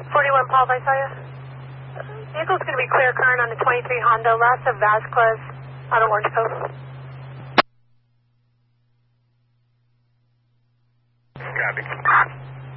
41 Paul, I saw you. Vehicle's going to be clear current on the 23 Honda, last of Vasquez, out of Orange Cove. Copy.